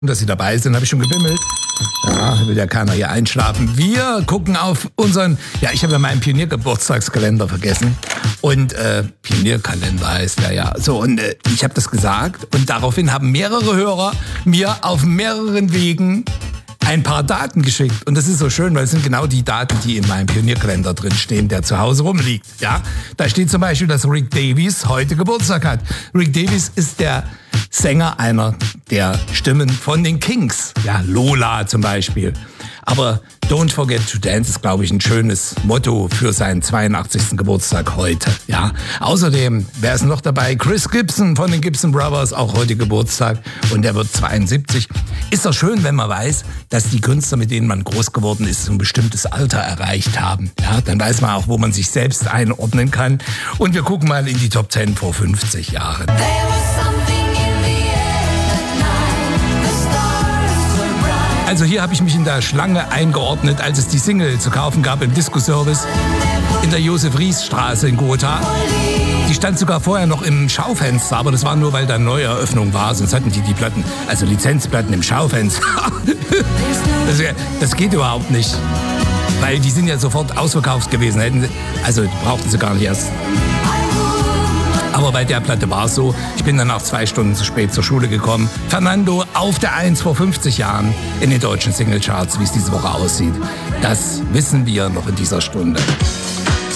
dass Sie dabei sind, habe ich schon gebimmelt. Ja, will ja keiner hier einschlafen. Wir gucken auf unseren, ich habe ja meinen Pioniergeburtstagskalender vergessen. Und Pionierkalender heißt der ja. So, und ich habe das gesagt und daraufhin haben mehrere Hörer mir auf mehreren Wegen ein paar Daten geschickt. Und das ist so schön, weil es sind genau die Daten, die in meinem Pionierkalender drin stehen, der zu Hause rumliegt. Ja, da steht zum Beispiel, dass Rick Davies heute Geburtstag hat. Rick Davies ist der Sänger einer der Stimmen von den Kings. Ja, Lola zum Beispiel. Aber Don't Forget to Dance ist, glaube ich, ein schönes Motto für seinen 82. Geburtstag heute. Ja. Außerdem, wer ist noch dabei? Chris Gibson von den Gibson Brothers, auch heute Geburtstag. Und der wird 72. Ist doch schön, wenn man weiß, dass die Künstler, mit denen man groß geworden ist, ein bestimmtes Alter erreicht haben. Ja, dann weiß man auch, wo man sich selbst einordnen kann. Und wir gucken mal in die Top 10 vor 50 Jahren. Also hier habe ich mich in der Schlange eingeordnet, als es die Single zu kaufen gab im Disco-Service in der Josef-Ries-Straße in Gotha. Die stand sogar vorher noch im Schaufenster, aber das war nur, weil da eine Neueröffnung war. Sonst hatten die Platten, also Lizenzplatten im Schaufenster. Das geht überhaupt nicht, weil die sind ja sofort ausverkauft gewesen. Also brauchten sie gar nicht erst. Aber bei der Platte war es so, ich bin dann auch 2 Stunden zu spät zur Schule gekommen. Fernando auf der 1 vor 50 Jahren in den deutschen Singlecharts, wie es diese Woche aussieht. Das wissen wir noch in dieser Stunde.